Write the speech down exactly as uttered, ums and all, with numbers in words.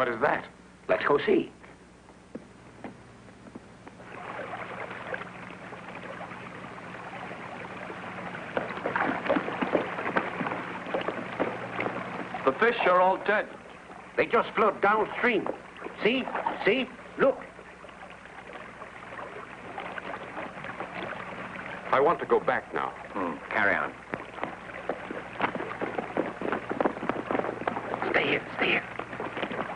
What is that? Let's go see. The fish are all dead. They just float downstream. See? See? Look. I want to go back now. Hmm. Carry on. Stay here. Stay here.